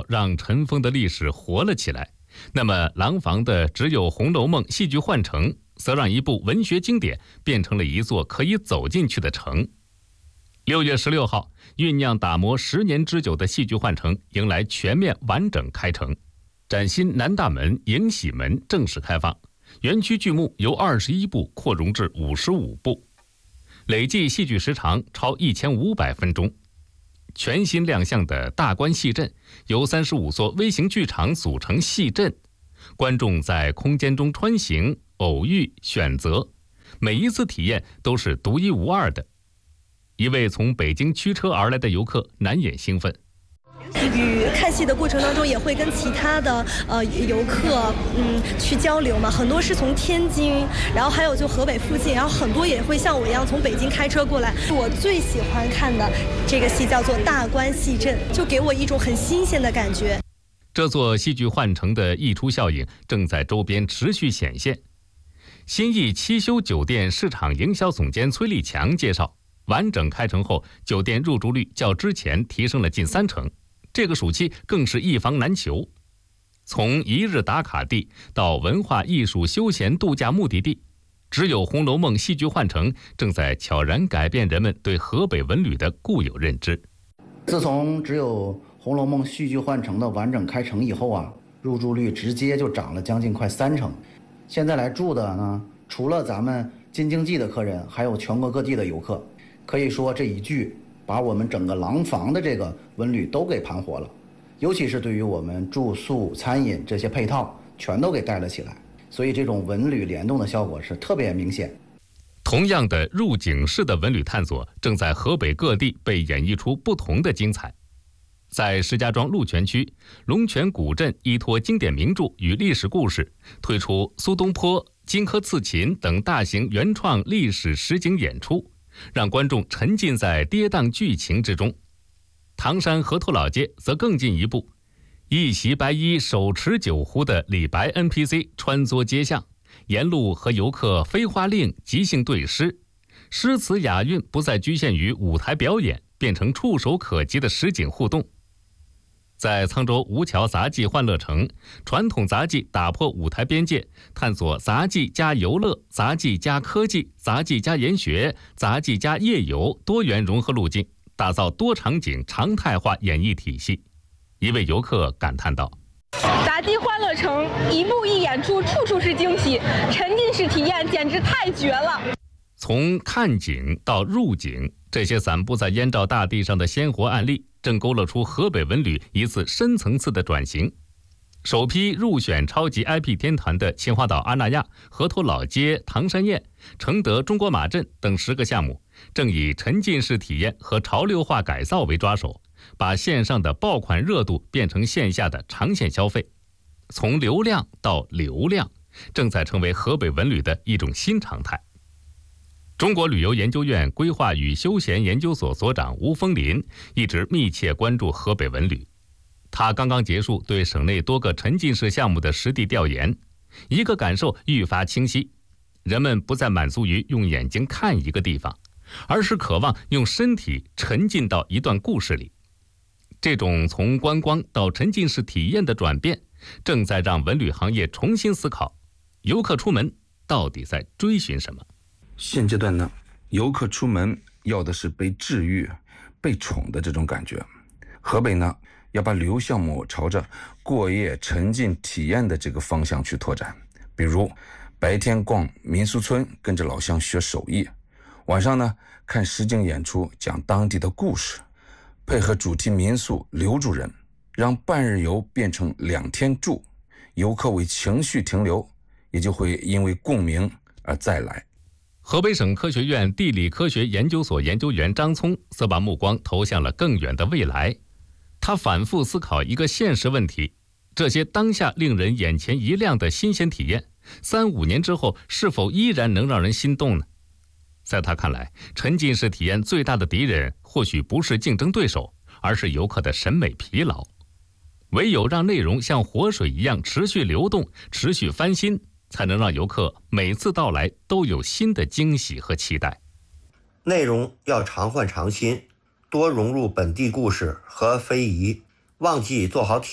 让尘封的历史活了起来，那么廊坊的只有《红楼梦》戏剧换城，则让一部文学经典变成了一座可以走进去的城。6月16号，酝酿打磨10年之久的戏剧换城迎来全面完整开城，崭新南大门、迎喜门正式开放，园区剧目由21部扩容至55部，累计戏剧时长超1500分钟。全新亮相的大观戏镇由35座微型剧场组成戏镇，观众在空间中穿行、偶遇、选择，每一次体验都是独一无二的。一位从北京驱车而来的游客难掩兴奋。 与看戏的过程当中，也会跟其他的游客去交流嘛，很多是从天津，然后还有就河北附近，然后很多也会像我一样从北京开车过来。我最喜欢看的这个戏叫做《大观戏镇》，就给我一种很新鲜的感觉。 这座戏剧换城的溢出效应正在周边持续显现。新义七休酒店市场营销总监崔立强介绍，完整开城后，酒店入住率较之前提升了近30%，这个暑期更是一房难求。从一日打卡地到文化艺术休闲度假目的地，只有《红楼梦》戏剧换城正在悄然改变人们对河北文旅的固有认知。 自从只有《红楼梦》戏剧换城的完整开城以后啊，入住率直接就涨了将近快30%。现在来住的呢，除了咱们京津冀的客人，还有全国各地的游客。可以说这一句把我们整个廊坊的这个文旅都给盘活了，尤其是对于我们住宿、餐饮这些配套全都给带了起来，所以这种文旅联动的效果是特别明显。 同样的入景式的文旅探索正在河北各地被演绎出不同的精彩。在石家庄鹿泉区，龙泉古镇依托经典名著与历史故事，推出苏东坡、荆轲刺秦等大型原创历史实景演出，让观众沉浸在跌宕剧情之中。唐山河头老街则更进一步，一袭白衣手持酒壶的李白 NPC 穿梭街巷，沿路和游客飞花令即兴对诗，诗词雅韵不再局限于舞台表演，变成触手可及的实景互动。在沧州吴桥杂技欢乐城，传统杂技打破舞台边界，探索杂技加游乐、杂技加科技、杂技加研学、杂技加夜游多元融合路径，打造多场景常态化演绎体系。一位游客感叹道： 杂技欢乐城一步一演出，处处是惊喜，沉浸式体验简直太绝了。 从看景到入景，这些散布在燕赵大地上的鲜活案例，正勾勒出河北文旅一次深层次的转型。首批入选超级 IP 天团的秦皇岛阿那亚、河头老街、唐山宴、承德中国马镇等10个项目，正以沉浸式体验和潮流化改造为抓手，把线上的爆款热度变成线下的长线消费。从流量到流量，正在成为河北文旅的一种新常态。中国旅游研究院规划与休闲研究所所长吴峰林一直密切关注河北文旅。他刚刚结束对省内多个沉浸式项目的实地调研，一个感受愈发清晰：人们不再满足于用眼睛看一个地方，而是渴望用身体沉浸到一段故事里。这种从观光到沉浸式体验的转变，正在让文旅行业重新思考，游客出门到底在追寻什么。 现阶段呢，游客出门要的是被治愈、被宠的这种感觉。河北呢，要把旅游项目朝着过夜沉浸体验的这个方向去拓展。比如白天逛民俗村，跟着老乡学手艺；晚上呢，看实景演出，讲当地的故事，配合主题民宿留住人，让半日游变成2天住。游客为情绪停留，也就会因为共鸣而再来。 河北省科学院地理科学研究所研究员张聪则把目光投向了更远的未来。他反复思考一个现实问题：这些当下令人眼前一亮的新鲜体验，3-5年之后是否依然能让人心动呢？在他看来，沉浸式体验最大的敌人或许不是竞争对手，而是游客的审美疲劳。唯有让内容像活水一样持续流动、持续翻新，才能让游客每次到来都有新的惊喜和期待。 内容要常换常新，多融入本地故事和非遗，忘记做好体